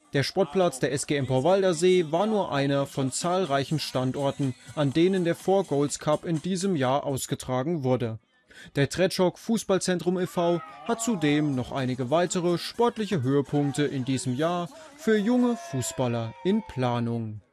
Der Sportplatz der SG Empor-Waldersee war nur einer von zahlreichen Standorten, an denen der 4Goals Cup in diesem Jahr ausgetragen wurde. Der Tretschok Fußballzentrum e.V. hat zudem noch einige weitere sportliche Höhepunkte in diesem Jahr für junge Fußballer in Planung.